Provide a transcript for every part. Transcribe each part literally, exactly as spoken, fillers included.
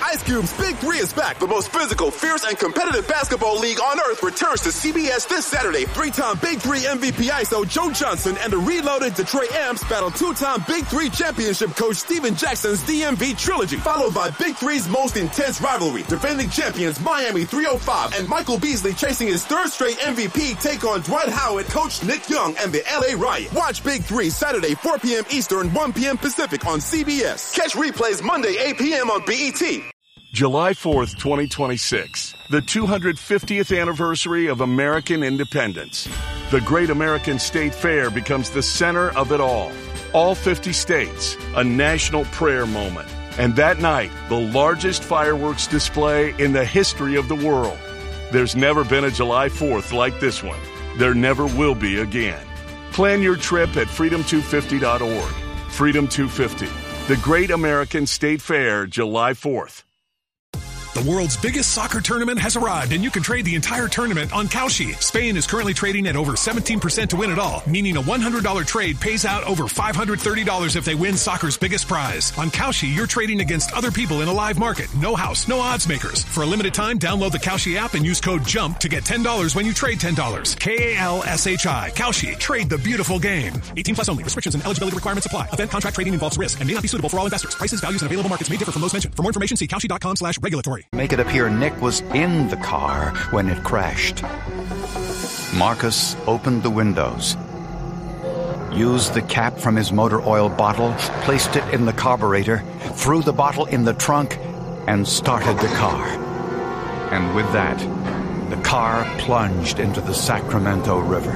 Ice Cube's Big Three is back. The most physical, fierce, and competitive basketball league on earth returns to C B S this Saturday. Three-time Big Three M V P I S O Joe Johnson and the reloaded Detroit Amps battle two-time Big Three championship coach Steven Jackson's D M V trilogy, followed by Big Three's most intense rivalry. Defending champions Miami three oh five and Michael Beasley chasing his third straight M V P take on Dwight Howard, coach Nick Young, and the L A Riot. Watch Big Three Saturday, four p.m. Eastern, one p.m. Pacific on C B S. Catch replays Monday, eight p.m. on B E T. July fourth, twenty twenty-six, the two hundred fiftieth anniversary of American independence. The Great American State Fair becomes the center of it all. All fifty states, a national prayer moment. And that night, the largest fireworks display in the history of the world. There's never been a July fourth like this one. There never will be again. Plan your trip at freedom two fifty dot org. Freedom two fifty, the Great American State Fair, July fourth. The world's biggest soccer tournament has arrived, and you can trade the entire tournament on Kalshi. Spain is currently trading at over seventeen percent to win it all, meaning a one hundred dollars trade pays out over five hundred thirty dollars if they win soccer's biggest prize. On Kalshi, you're trading against other people in a live market. No house, no odds makers. For a limited time, download the Kalshi app and use code JUMP to get ten dollars when you trade ten dollars. K A L S H I. Kalshi. Trade the beautiful game. eighteen plus only. Restrictions and eligibility requirements apply. Event contract trading involves risk and may not be suitable for all investors. Prices, values, and available markets may differ from those mentioned. For more information, see Kalshi.com slash regulatory. Make it appear Nick was in the car when it crashed. Marcus opened the windows, used the cap from his motor oil bottle, placed it in the carburetor, threw the bottle in the trunk, and started the car. And with that, the car plunged into the Sacramento River.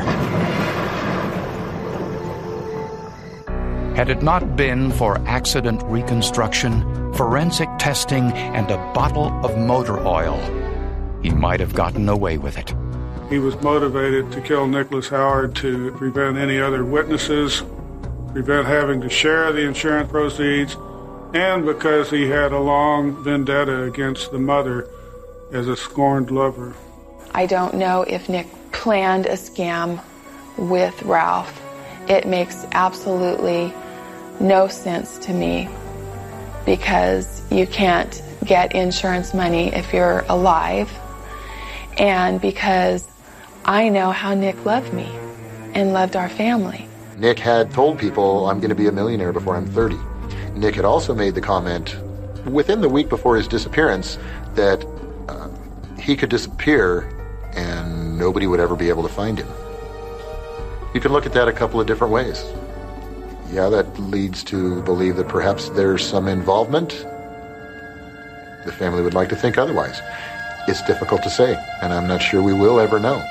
Had it not been for accident reconstruction, forensic testing, and a bottle of motor oil, he might have gotten away with it. He was motivated to kill Nicholas Howard to prevent any other witnesses, prevent having to share the insurance proceeds, and because he had a long vendetta against the mother as a scorned lover. I don't know if Nick planned a scam with Ralph. It makes absolutely no sense to me, because you can't get insurance money if you're alive, and because I know how Nick loved me and loved our family. Nick had told people, I'm going to be a millionaire before I'm thirty. Nick had also made the comment within the week before his disappearance that uh, he could disappear and nobody would ever be able to find him. You can look at that a couple of different ways. Yeah, that leads to believe that perhaps there's some involvement. The family would like to think otherwise. It's difficult to say, and I'm not sure we will ever know.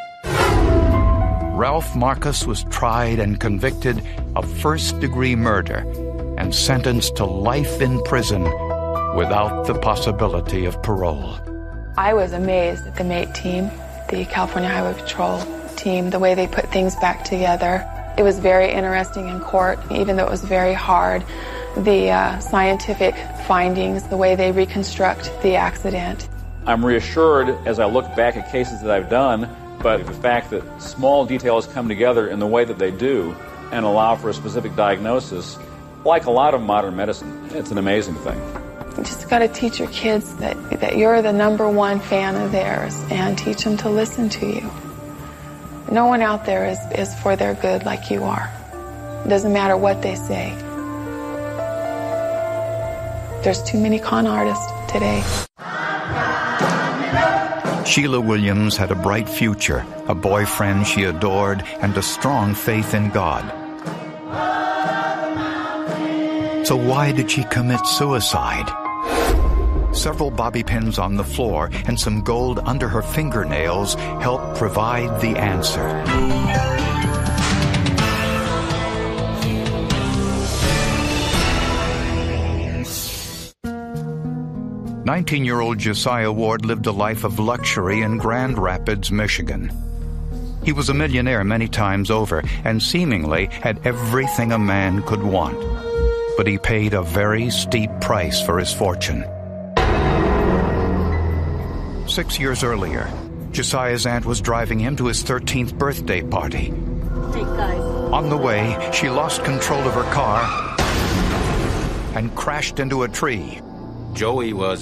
Ralph Marcus was tried and convicted of first-degree murder and sentenced to life in prison without the possibility of parole. I was amazed at the MATE team, the California Highway Patrol team, the way they put things back together. It was very interesting in court, even though it was very hard. The uh, scientific findings, the way they reconstruct the accident. I'm reassured as I look back at cases that I've done, but the fact that small details come together in the way that they do and allow for a specific diagnosis, like a lot of modern medicine, it's an amazing thing. You just got to teach your kids that, that you're the number one fan of theirs and teach them to listen to you. No one out there is, is for their good like you are. It doesn't matter what they say. There's too many con artists today. Sheila Williams had a bright future, a boyfriend she adored, and a strong faith in God. So why did she commit suicide? Several bobby pins on the floor and some gold under her fingernails helped provide the answer. Nineteen-year-old Josiah Ward lived a life of luxury in Grand Rapids, Michigan. He was a millionaire many times over and seemingly had everything a man could want. But he paid a very steep price for his fortune. Six years earlier, Josiah's aunt was driving him to his thirteenth birthday party. Hey, guys. On the way, she lost control of her car and crashed into a tree. Joey was